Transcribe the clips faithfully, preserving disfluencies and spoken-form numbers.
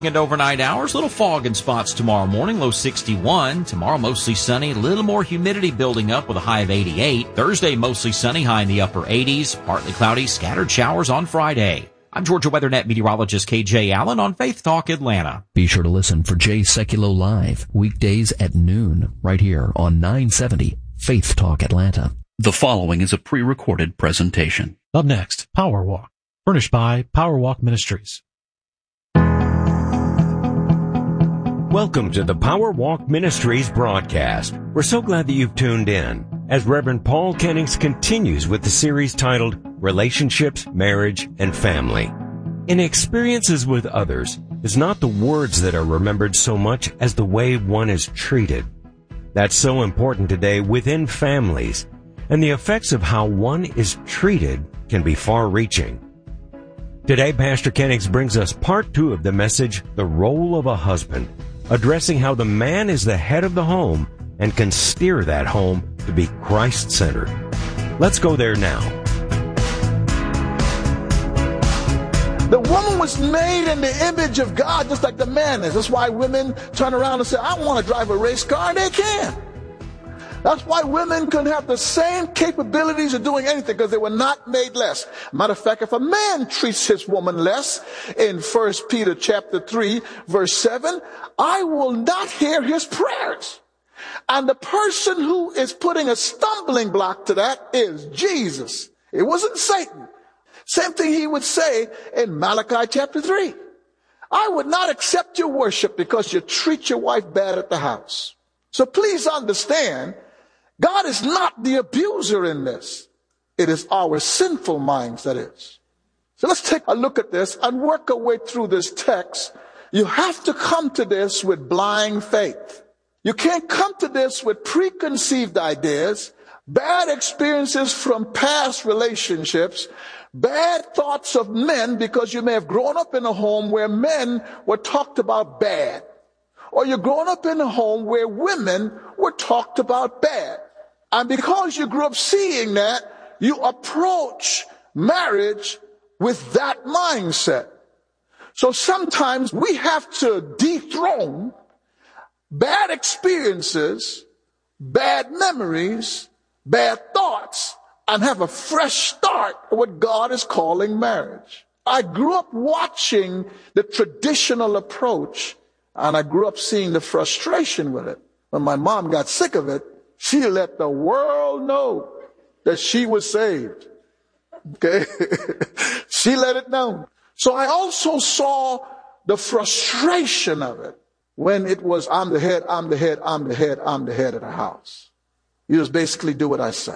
And overnight hours, little fog in spots tomorrow morning, low sixty-one. Tomorrow, mostly sunny, a little more humidity building up with a high of eighty-eight. Thursday, mostly sunny, high in the upper eighties. Partly cloudy, scattered showers on Friday. I'm Georgia WeatherNet meteorologist K J Allen on Faith Talk Atlanta. Be sure to listen for Jay Sekulow Live, weekdays at noon, right here on nine seventy Faith Talk Atlanta. The following is a pre-recorded presentation. Up next, Power Walk, furnished by Power Walk Ministries. Welcome to the Power Walk Ministries broadcast. We're so glad that you've tuned in as Reverend Paul Kennings continues with the series titled Relationships, Marriage, and Family. In experiences with others, it's not the words that are remembered so much as the way one is treated. That's so important today within families, and the effects of how one is treated can be far-reaching. Today, Pastor Kennings brings us part two of the message, The Role of a Husband, addressing how the man is the head of the home and can steer that home to be Christ-centered. Let's go there now. The woman was made in the image of God just like the man is. That's why women turn around and say, I want to drive a race car, and they can. That's why women can have the same capabilities of doing anything, because they were not made less. Matter of fact, if a man treats his woman less, in First Peter chapter three, verse seven, I will not hear his prayers. And the person who is putting a stumbling block to that is Jesus. It wasn't Satan. Same thing he would say in Malachi chapter three. I would not accept your worship because you treat your wife bad at the house. So please understand, God is not the abuser in this. It is our sinful minds that is. So let's take a look at this and work our way through this text. You have to come to this with blind faith. You can't come to this with preconceived ideas, bad experiences from past relationships, bad thoughts of men, because you may have grown up in a home where men were talked about bad. Or you're grown up in a home where women were talked about bad. And because you grew up seeing that, you approach marriage with that mindset. So sometimes we have to dethrone bad experiences, bad memories, bad thoughts, and have a fresh start at what God is calling marriage. I grew up watching the traditional approach, and I grew up seeing the frustration with it. When my mom got sick of it, she let the world know that she was saved. Okay? She let it know. So I also saw the frustration of it when it was, I'm the head, I'm the head, I'm the head, I'm the head of the house. You just basically do what I say.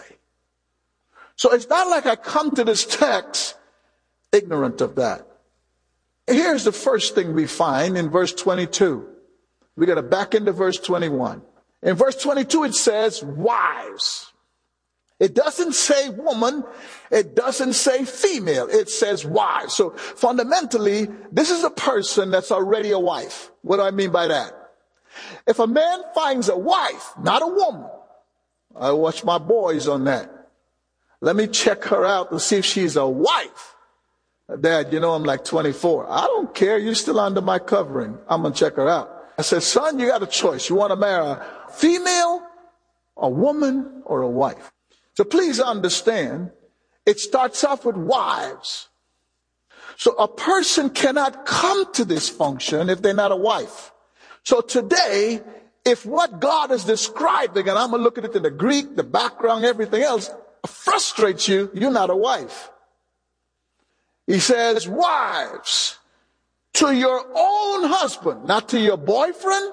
So it's not like I come to this text ignorant of that. Here's the first thing we find in verse twenty-two. We got to back into verse twenty-one. In verse twenty-two, it says, wives. It doesn't say woman. It doesn't say female. It says wives. So fundamentally, this is a person that's already a wife. What do I mean by that? If a man finds a wife, not a woman, I watch my boys on that. Let me check her out to see if she's a wife. Dad, you know I'm like twenty-four. I don't care. You're still under my covering. I'm going to check her out. I said, son, you got a choice. You want to marry a female, a woman, or a wife? So please understand, it starts off with wives. So a person cannot come to this function if they're not a wife. So today, if what God is describing, and I'm going to look at it in the Greek, the background, everything else, frustrates you, you're not a wife. He says, wives, to your own husband, not to your boyfriend,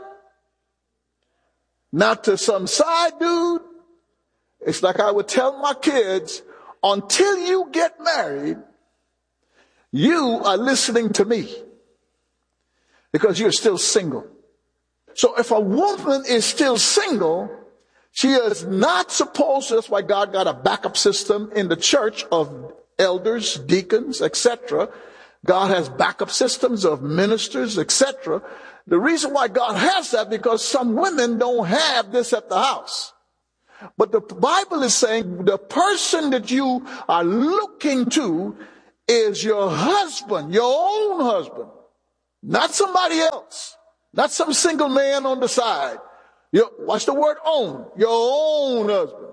not to some side dude. It's like I would tell my kids, until you get married, you are listening to me because you're still single. So if a woman is still single, she is not supposed to, that's why God got a backup system in the church of elders, deacons, et cetera. God has backup systems of ministers, et cetera. The reason why God has that, because some women don't have this at the house. But the Bible is saying the person that you are looking to is your husband, your own husband. Not somebody else. Not some single man on the side. You, watch the word own. Your own husband.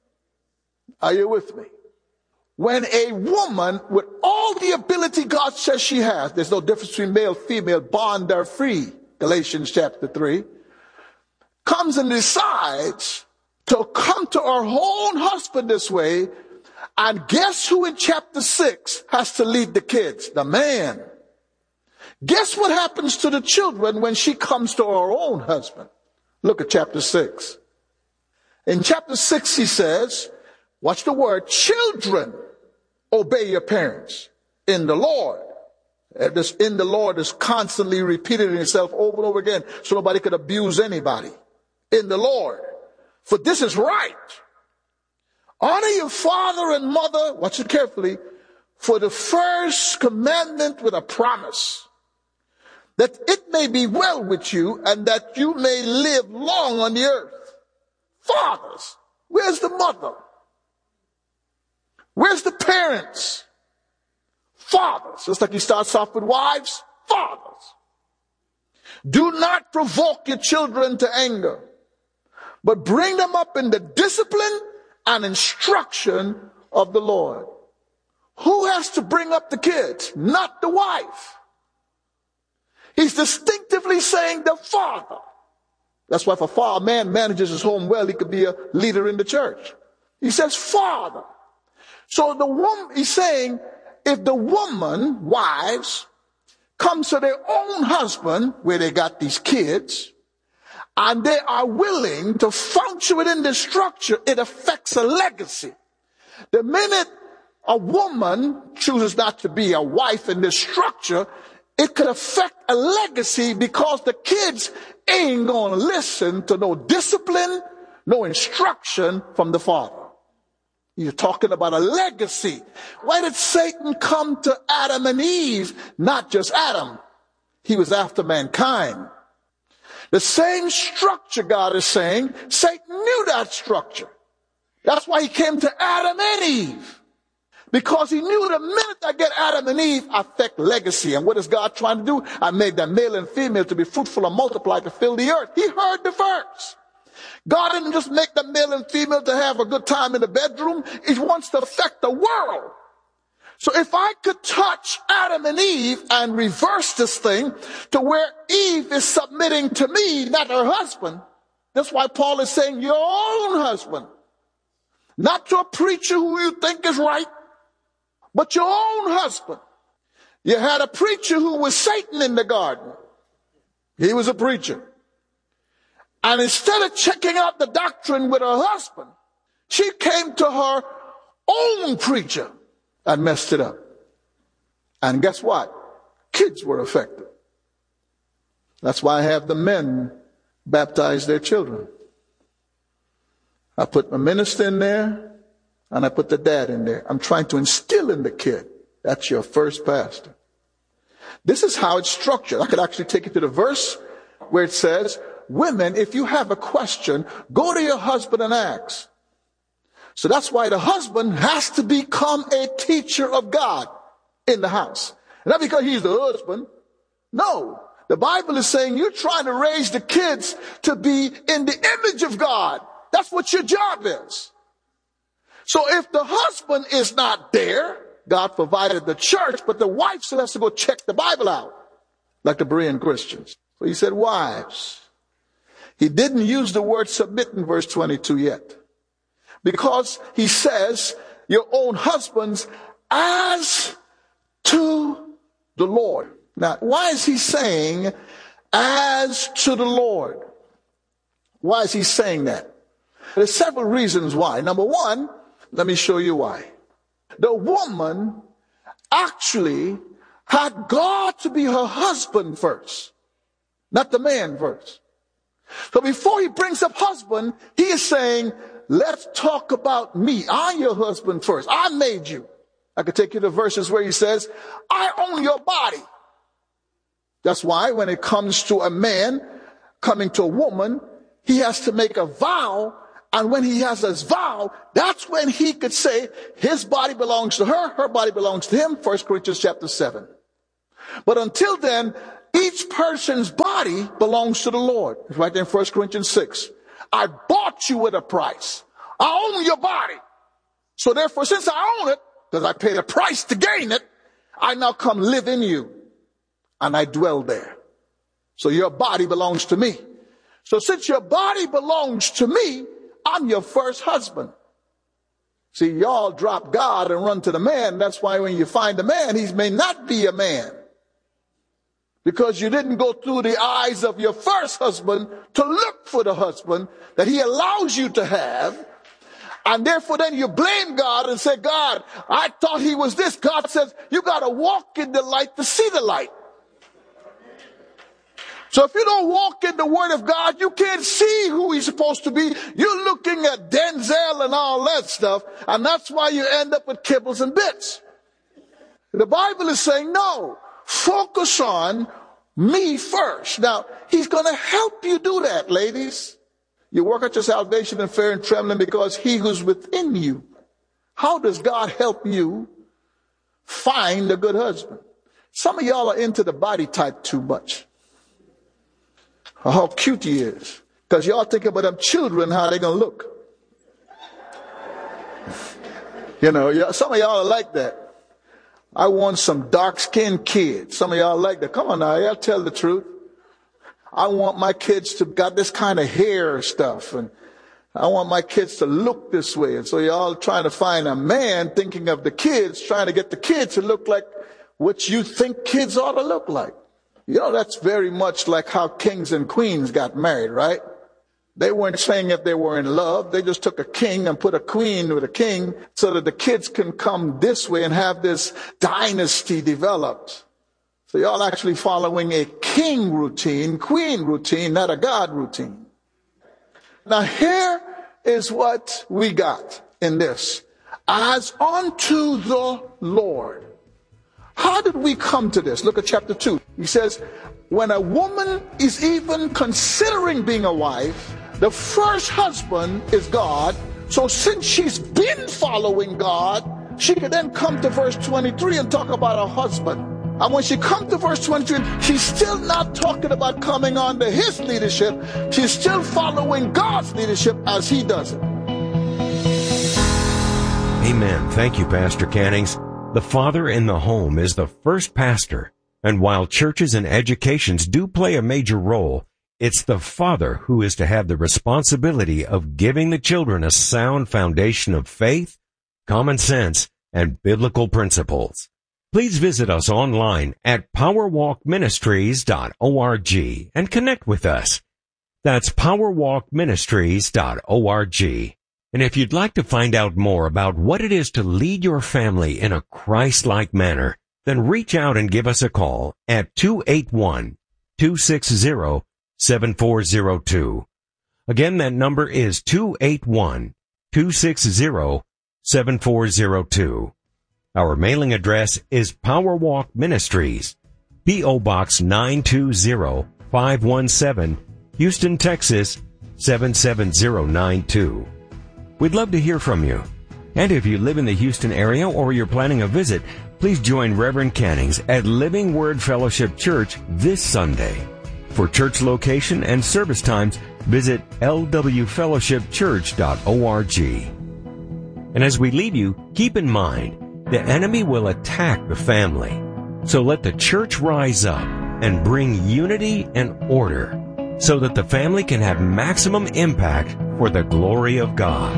Are you with me? When a woman with all the ability God says she has, there's no difference between male, female, bond are free, Galatians chapter three, comes and decides to come to her own husband this way, and guess who in chapter six has to lead the kids? The man. Guess what happens to the children when she comes to her own husband? Look at chapter six. In chapter six, he says, watch the word, children, obey your parents in the Lord. And this in the Lord is constantly repeating itself over and over again so nobody could abuse anybody. In the Lord. For this is right. Honor your father and mother, watch it carefully, for the first commandment with a promise, that it may be well with you and that you may live long on the earth. Fathers, where's the mother? Where's the parents? Fathers. Just like he starts off with wives, fathers. Do not provoke your children to anger, but bring them up in the discipline and instruction of the Lord. Who has to bring up the kids? Not the wife. He's distinctively saying the father. That's why if a father, man manages his home well, he could be a leader in the church. He says father. So the woman, he's saying, if the woman, wives, comes to their own husband, where they got these kids, and they are willing to function within this structure, it affects a legacy. The minute a woman chooses not to be a wife in this structure, it could affect a legacy because the kids ain't gonna listen to no discipline, no instruction from the father. You're talking about a legacy. Why did Satan come to Adam and Eve? Not just Adam. He was after mankind. The same structure, God is saying, Satan knew that structure. That's why he came to Adam and Eve. Because he knew the minute I get Adam and Eve, I affect legacy. And what is God trying to do? I made them male and female to be fruitful and multiply, to fill the earth. He heard the verse. God didn't just make them male and female to have a good time in the bedroom. He wants to affect the world. So if I could touch Adam and Eve and reverse this thing to where Eve is submitting to me, not her husband. That's why Paul is saying your own husband. Not to a preacher who you think is right, but your own husband. You had a preacher who was Satan in the garden. He was a preacher. And instead of checking out the doctrine with her husband, she came to her own preacher and messed it up. And guess what? Kids were affected. That's why I have the men baptize their children. I put my minister in there, and I put the dad in there. I'm trying to instill in the kid. That's your first pastor. This is how it's structured. I could actually take you to the verse where it says, women, if you have a question, go to your husband and ask. So that's why the husband has to become a teacher of God in the house. Not because he's the husband. No. The Bible is saying you're trying to raise the kids to be in the image of God. That's what your job is. So if the husband is not there, God provided the church, but the wife still has to go check the Bible out, like the Berean Christians. So he said, wives. He didn't use the word submit in verse twenty-two yet. Because he says, your own husbands as to the Lord. Now, why is he saying as to the Lord? Why is he saying that? There's several reasons why. Number one, let me show you why. The woman actually had God to be her husband first, not the man first. So before he brings up husband, he is saying, let's talk about me. I'm your husband first. I made you. I could take you to verses where he says, I own your body. That's why when it comes to a man coming to a woman, he has to make a vow. And when he has his vow, that's when he could say his body belongs to her, her body belongs to him, First Corinthians chapter seven. But until then, each person's body belongs to the Lord. It's right there in First Corinthians six. I bought you with a price. I own your body. So therefore, since I own it, because I paid a price to gain it, I now come live in you and I dwell there. So your body belongs to me. So since your body belongs to me, I'm your first husband. See, y'all drop God and run to the man. That's why when you find a man, he may not be a man. Because you didn't go through the eyes of your first husband to look for the husband that he allows you to have. And therefore then you blame God and say, God, I thought he was this. God says, you got to walk in the light to see the light. So if you don't walk in the word of God, you can't see who he's supposed to be. You're looking at Denzel and all that stuff. And that's why you end up with kibbles and bits. The Bible is saying, no, focus on me first. Now, he's going to help you do that, ladies. You work out your salvation in fear and trembling because he who's within you. How does God help you find a good husband? Some of y'all are into the body type too much. How cute he is. Because y'all think about them children, how they going to look. You know, some of y'all are like that. I want some dark-skinned kids. Some of y'all like that. Come on now, y'all tell the truth. I want my kids to got this kind of hair stuff. And I want my kids to look this way. And so y'all trying to find a man thinking of the kids, trying to get the kids to look like what you think kids ought to look like. You know, that's very much like how kings and queens got married, right? They weren't saying if they were in love. They just took a king and put a queen with a king so that the kids can come this way and have this dynasty developed. So y'all actually following a king routine, queen routine, not a God routine. Now here is what we got in this. As unto the Lord. How did we come to this? Look at chapter two. He says, when a woman is even considering being a wife, the first husband is God. So since she's been following God, she could then come to verse twenty-three and talk about her husband. And when she comes to verse twenty-three, she's still not talking about coming under his leadership. She's still following God's leadership as he does it. Amen. Thank you, Pastor Cannings. The father in the home is the first pastor. And while churches and educations do play a major role, it's the father who is to have the responsibility of giving the children a sound foundation of faith, common sense, and biblical principles. Please visit us online at power walk ministries dot org and connect with us. That's power walk ministries dot org. And if you'd like to find out more about what it is to lead your family in a Christ-like manner, then reach out and give us a call at two eight one, two six zero, seven four zero two. Again, that number is two eight one, two six zero, seven four zero two. Our mailing address is Powerwalk Ministries, P O Box nine two zero, five one seven, Houston, Texas seven seven zero nine two. We'd love to hear from you. And if you live in the Houston area or you're planning a visit, please join Reverend Cannings at Living Word Fellowship Church this Sunday. For church location and service times, visit l w fellowship church dot org. And as we leave you, keep in mind, the enemy will attack the family. So let the church rise up and bring unity and order so that the family can have maximum impact for the glory of God.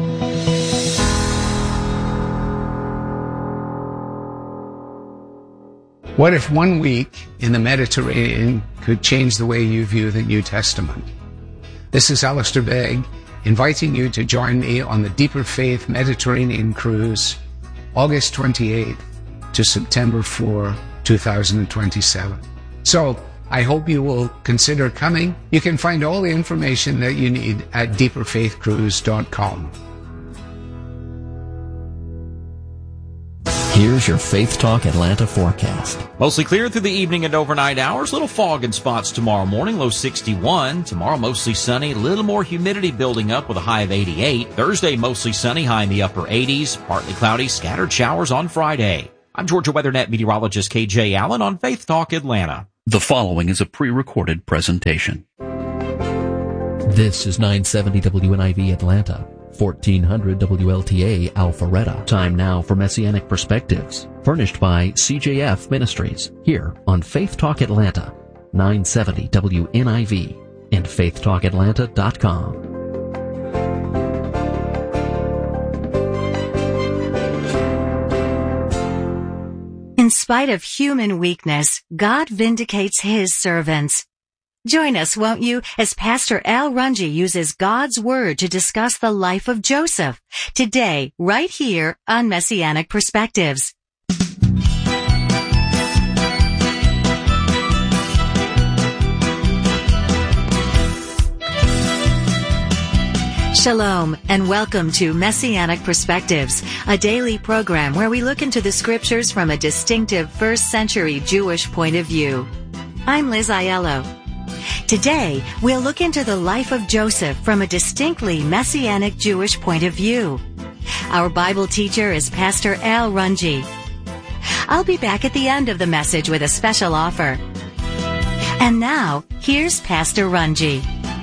What if one week in the Mediterranean could change the way you view the New Testament? This is Alistair Begg, inviting you to join me on the Deeper Faith Mediterranean Cruise, August twenty-eighth to September fourth, two thousand twenty-seven. So, I hope you will consider coming. You can find all the information that you need at deeper faith cruise dot com. Here's your Faith Talk Atlanta forecast. Mostly clear through the evening and overnight hours. Little fog in spots tomorrow morning, low sixty-one. Tomorrow mostly sunny. A little more humidity building up with a high of eighty-eight. Thursday mostly sunny, high in the upper eighties. Partly cloudy, scattered showers on Friday. I'm Georgia WeatherNet meteorologist K J Allen on Faith Talk Atlanta. The following is a pre-recorded presentation. This is nine seventy W N I V Atlanta, fourteen hundred W L T A Alpharetta. Time now for Messianic Perspectives, furnished by C J F Ministries, here on Faith Talk Atlanta, nine seventy W N I V, and faith talk atlanta dot com. In spite of human weakness, God vindicates His servants. Join us, won't you, as Pastor Al Runge uses God's Word to discuss the life of Joseph, today, right here on Messianic Perspectives. Shalom, and welcome to Messianic Perspectives, a daily program where we look into the scriptures from a distinctive first century Jewish point of view. I'm Liz Aiello. Today, we'll look into the life of Joseph from a distinctly Messianic Jewish point of view. Our Bible teacher is Pastor Al Runge. I'll be back at the end of the message with a special offer. And now, here's Pastor Runge.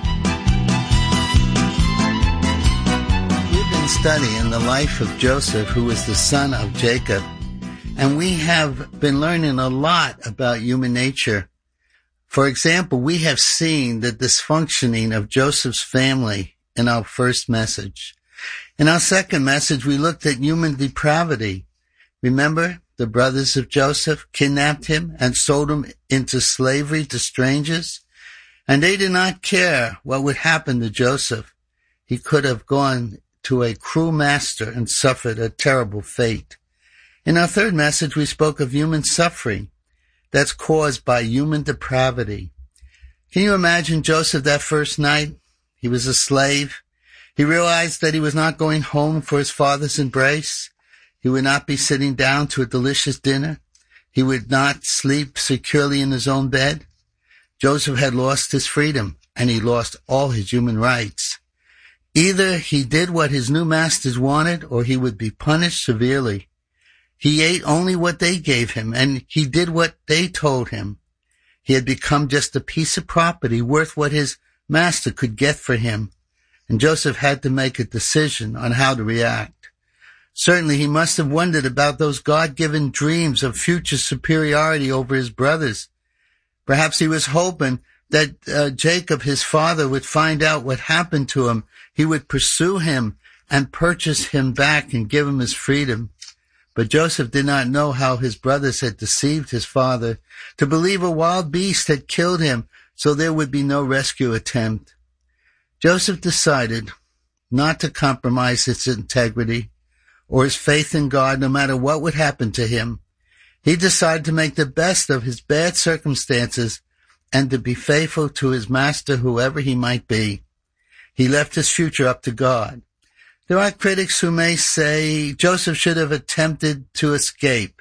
Studying the life of Joseph, who was the son of Jacob, and we have been learning a lot about human nature. For example, we have seen the dysfunctioning of Joseph's family in our first message. In our second message, we looked at human depravity. Remember, the brothers of Joseph kidnapped him and sold him into slavery to strangers, and they did not care what would happen to Joseph. He could have gone to a cruel master and suffered a terrible fate. In our third message, we spoke of human suffering that's caused by human depravity. Can you imagine Joseph that first night? He was a slave. He realized that he was not going home for his father's embrace. He would not be sitting down to a delicious dinner. He would not sleep securely in his own bed. Joseph had lost his freedom, and he lost all his human rights. Either he did what his new masters wanted, or he would be punished severely. He ate only what they gave him, and he did what they told him. He had become just a piece of property worth what his master could get for him, and Joseph had to make a decision on how to react. Certainly he must have wondered about those God-given dreams of future superiority over his brothers. Perhaps he was hoping that uh, Jacob, his father, would find out what happened to him. He would pursue him and purchase him back and give him his freedom. But Joseph did not know how his brothers had deceived his father to believe a wild beast had killed him, so there would be no rescue attempt. Joseph decided not to compromise his integrity or his faith in God, no matter what would happen to him. He decided to make the best of his bad circumstances and to be faithful to his master, whoever he might be. He left his future up to God. There are critics who may say Joseph should have attempted to escape,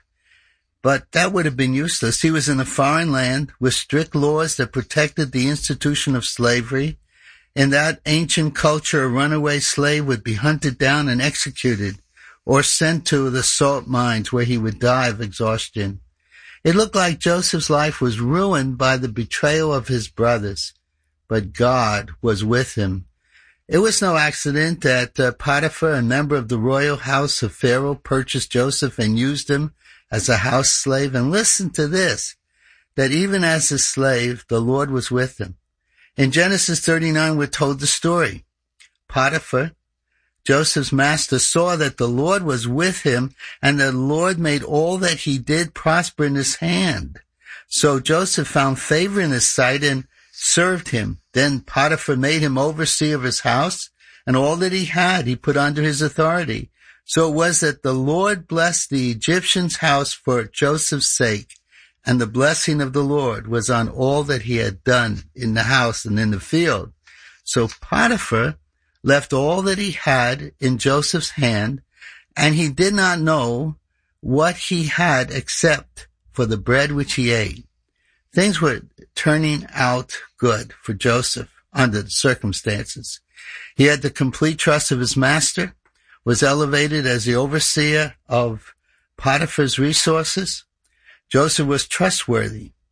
but that would have been useless. He was in a foreign land with strict laws that protected the institution of slavery. In that ancient culture, a runaway slave would be hunted down and executed, or sent to the salt mines where he would die of exhaustion. It looked like Joseph's life was ruined by the betrayal of his brothers, but God was with him. It was no accident that uh, Potiphar, a member of the royal house of Pharaoh, purchased Joseph and used him as a house slave. And listen to this, that even as a slave, the Lord was with him. In Genesis thirty-nine, we're told the story. Potiphar, Joseph's master, saw that the Lord was with him, and the Lord made all that he did prosper in his hand. So Joseph found favor in his sight and served him. Then Potiphar made him overseer of his house, and all that he had he put under his authority. So it was that the Lord blessed the Egyptian's house for Joseph's sake, and the blessing of the Lord was on all that he had done in the house and in the field. So Potiphar left all that he had in Joseph's hand, and he did not know what he had except for the bread which he ate. Things were turning out good for Joseph under the circumstances. He had the complete trust of his master, was elevated as the overseer of Potiphar's resources. Joseph was trustworthy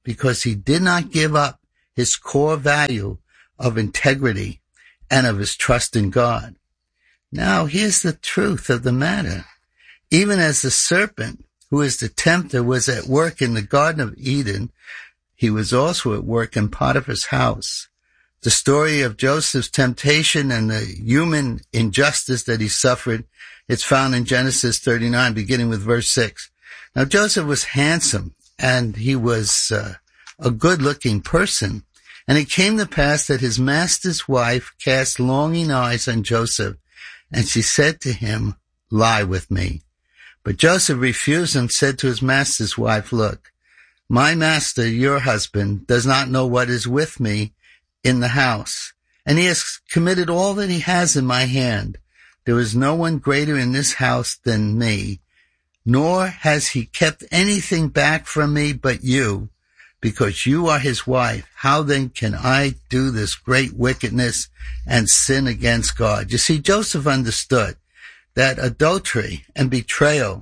because he did not give up his core value of integrity and of his trust in God. Now, here's the truth of the matter. Even as the serpent, who is the tempter, was at work in the Garden of Eden, he was also at work in Potiphar's house. The story of Joseph's temptation and the human injustice that he suffered, it's found in Genesis thirty-nine, beginning with verse six. Now, Joseph was handsome, and he was uh, a good-looking person. And it came to pass that his master's wife cast longing eyes on Joseph, and she said to him, "Lie with me." But Joseph refused and said to his master's wife, "Look, my master, your husband, does not know what is with me in the house, and he has committed all that he has in my hand. There is no one greater in this house than me, nor has he kept anything back from me but you, because you are his wife. How then can I do this great wickedness and sin against God?" You see, Joseph understood that adultery and betrayal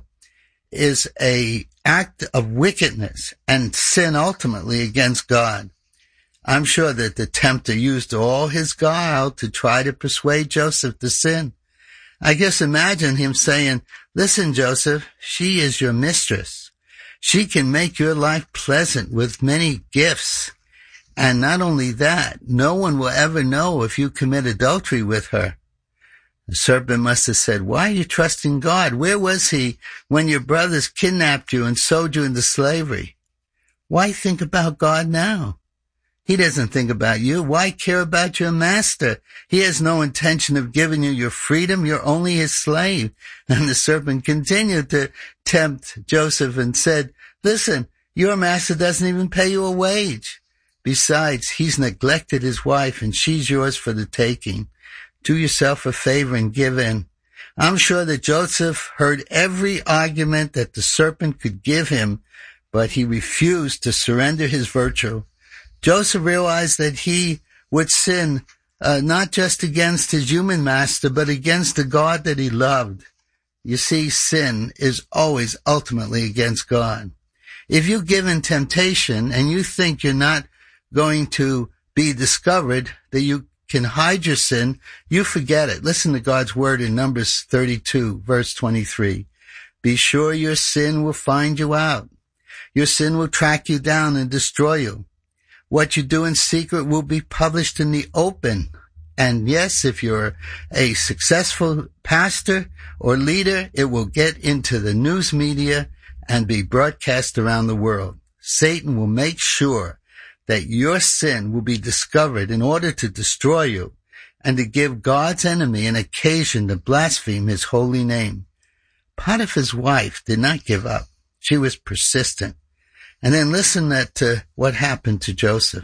is a act of wickedness and sin ultimately against God. I'm sure that the tempter used all his guile to try to persuade Joseph to sin. I guess imagine him saying, "Listen, Joseph, she is your mistress. She can make your life pleasant with many gifts. And not only that, no one will ever know if you commit adultery with her." The serpent must have said, "Why are you trusting God? Where was he when your brothers kidnapped you and sold you into slavery? Why think about God now? He doesn't think about you. Why care about your master? He has no intention of giving you your freedom. You're only his slave." And the serpent continued to tempt Joseph and said, "Listen, your master doesn't even pay you a wage. Besides, he's neglected his wife and she's yours for the taking. Do yourself a favor and give in." I'm sure that Joseph heard every argument that the serpent could give him, but he refused to surrender his virtue. Joseph realized that he would sin uh, not just against his human master, but against the God that he loved. You see, sin is always ultimately against God. If you give in temptation and you think you're not going to be discovered, that you can hide your sin, you forget it. Listen to God's word in Numbers thirty-two, verse twenty-three. "Be sure your sin will find you out. Your sin will track you down and destroy you. What you do in secret will be published in the open." And yes, if you're a successful pastor or leader, it will get into the news media and be broadcast around the world. Satan will make sure that your sin will be discovered in order to destroy you and to give God's enemy an occasion to blaspheme his holy name. Potiphar's wife did not give up. She was persistent. And then listen that, to what happened to Joseph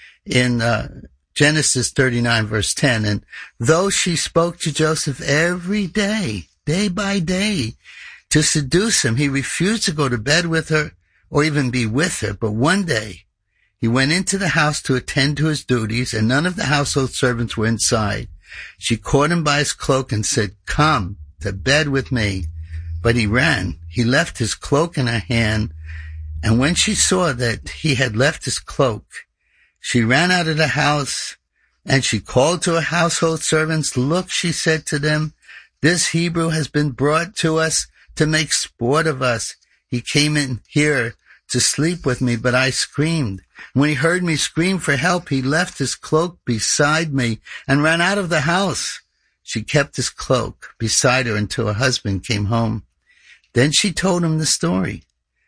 in uh, Genesis thirty-nine, verse ten. "And though she spoke to Joseph every day, day by day, to seduce him, he refused to go to bed with her or even be with her. But one day he went into the house to attend to his duties, and none of the household servants were inside. She caught him by his cloak and said, 'Come to bed with me.' But he ran. He left his cloak in her hand. And when she saw that he had left his cloak, she ran out of the house, and she called to her household servants. 'Look,' she said to them, 'this Hebrew has been brought to us to make sport of us. He came in here to sleep with me, but I screamed. When he heard me scream for help, he left his cloak beside me and ran out of the house.' She kept his cloak beside her until her husband came home. Then she told him the story.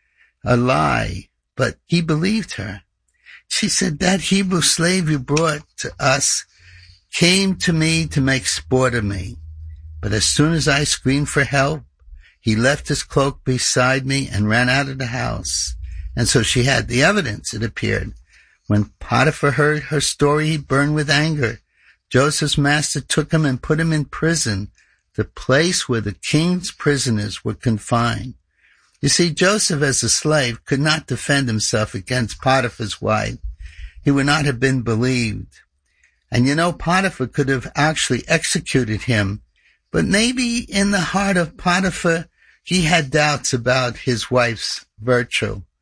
A lie, but he believed her. She said, 'That Hebrew slave you brought to us came to me to make sport of me. But as soon as I screamed for help, he left his cloak beside me and ran out of the house.' And so she had the evidence, it appeared. When Potiphar heard her story, he burned with anger. Joseph's master took him and put him in prison, the place where the king's prisoners were confined. You see, Joseph as a slave could not defend himself against Potiphar's wife. He would not have been believed. And you know, Potiphar could have actually executed him, but maybe in the heart of Potiphar, he had doubts about his wife's virtue.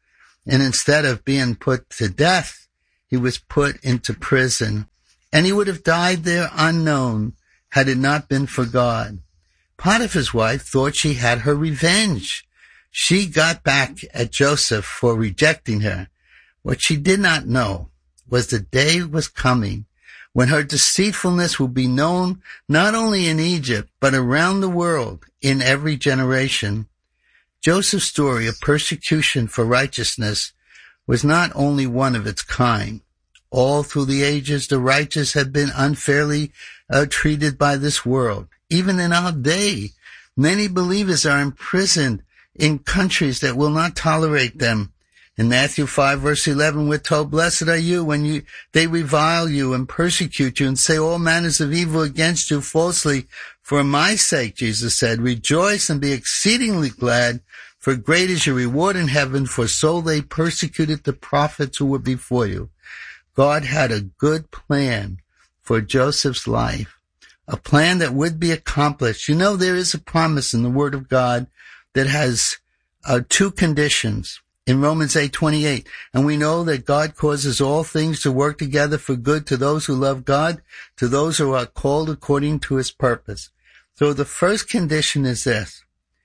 And instead of being put to death, he was put into prison. And he would have died there unknown had it not been for God. Potiphar's wife thought she had her revenge. She got back at Joseph for rejecting her. What she did not know was the day was coming when her deceitfulness will be known not only in Egypt, but around the world in every generation. Joseph's story of persecution for righteousness was not only one of its kind. All through the ages, the righteous have been unfairly uh, treated by this world. Even in our day, many believers are imprisoned in countries that will not tolerate them. In Matthew five, verse eleven, we're told, "Blessed are you when you they revile you and persecute you and say all manners of evil against you falsely. For my sake," Jesus said, "rejoice and be exceedingly glad, for great is your reward in heaven, for so they persecuted the prophets who were before you." God had a good plan for Joseph's life, a plan that would be accomplished. You know, there is a promise in the Word of God that has uh, two conditions. In Romans eight twenty-eight, and we know that God causes all things to work together for good to those who love God, to those who are called according to his purpose. So the first condition is this: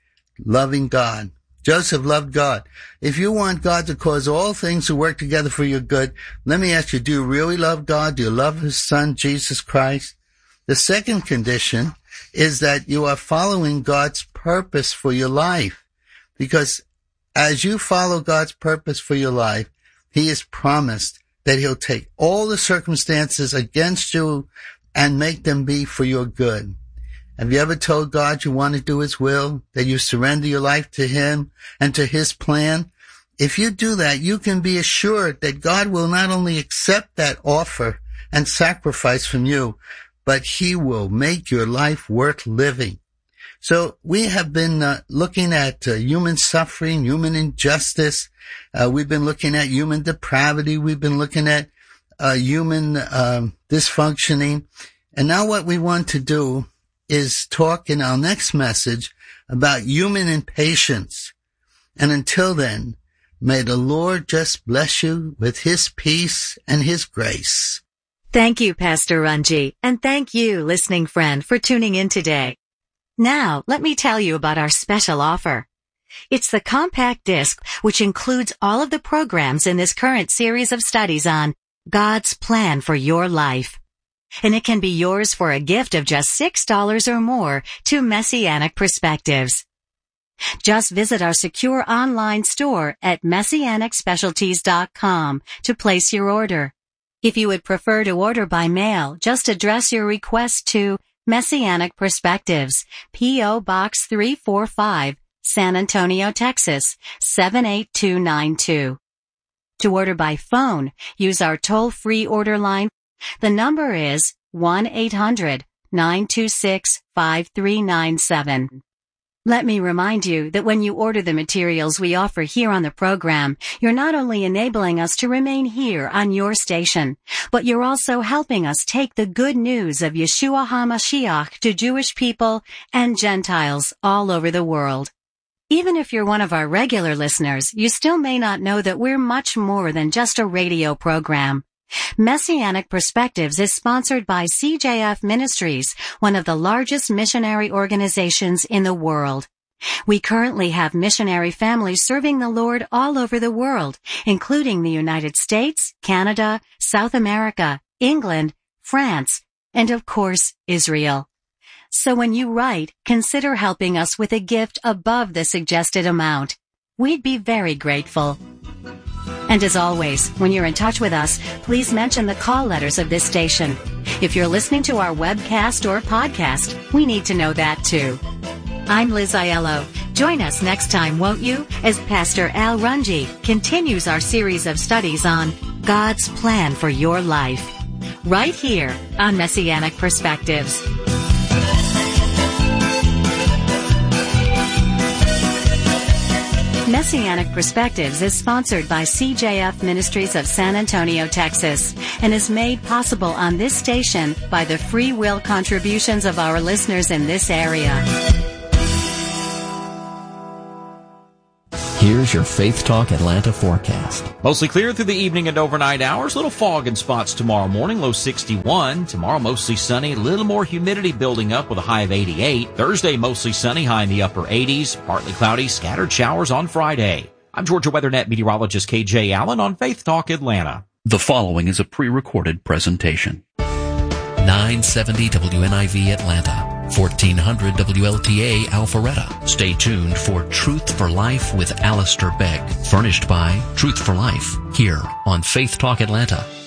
loving God. Joseph loved God. If you want God to cause all things to work together for your good, let me ask you, do you really love God? Do you love his son, Jesus Christ? The second condition is that you are following God's purpose for your life, because as you follow God's purpose for your life, he has promised that he'll take all the circumstances against you and make them be for your good. Have you ever told God you want to do his will, that you surrender your life to him and to his plan? If you do that, you can be assured that God will not only accept that offer and sacrifice from you, but he will make your life worth living. So we have been uh, looking at uh, human suffering, human injustice. Uh, we've been looking at human depravity. We've been looking at uh, human um, dysfunctioning. And now what we want to do is talk in our next message about human impatience. And until then, may the Lord just bless you with his peace and his grace. Thank you, Pastor Runji, and thank you, listening friend, for tuning in today. Now, let me tell you about our special offer. It's the compact disc, which includes all of the programs in this current series of studies on God's plan for your life. And it can be yours for a gift of just six dollars or more to Messianic Perspectives. Just visit our secure online store at messianic specialties dot com to place your order. If you would prefer to order by mail, just address your request to Messianic Perspectives, P O Box three forty-five, San Antonio, Texas, seven eight two nine two. To order by phone, use our toll-free order line. The number is one eight hundred nine two six five three nine seven. Let me remind you that when you order the materials we offer here on the program, you're not only enabling us to remain here on your station, but you're also helping us take the good news of Yeshua HaMashiach to Jewish people and Gentiles all over the world. Even if you're one of our regular listeners, you still may not know that we're much more than just a radio program. Messianic Perspectives is sponsored by C J F Ministries, one of the largest missionary organizations in the world. We currently have missionary families serving the Lord all over the world, including the United States, Canada, South America, England, France, and of course, Israel. So when you write, consider helping us with a gift above the suggested amount. We'd be very grateful. And as always, when you're in touch with us, please mention the call letters of this station. If you're listening to our webcast or podcast, we need to know that too. I'm Liz Aiello. Join us next time, won't you, as Pastor Al Runji continues our series of studies on God's plan for your life, right here on Messianic Perspectives. Messianic Perspectives is sponsored by C J F Ministries of San Antonio, Texas, and is made possible on this station by the free will contributions of our listeners in this area. Here's your Faith Talk Atlanta forecast. Mostly clear through the evening and overnight hours. Little fog in spots tomorrow morning, low sixty-one. Tomorrow mostly sunny, a little more humidity building up with a high of eighty-eight. Thursday mostly sunny, high in the upper eighties. Partly cloudy, scattered showers on Friday. I'm Georgia WeatherNet meteorologist K J Allen on Faith Talk Atlanta. The following is a pre-recorded presentation. nine seventy W N I V Atlanta. fourteen hundred W L T A Alpharetta. Stay tuned for Truth for Life with Alistair Begg, furnished by Truth for Life, here on Faith Talk Atlanta.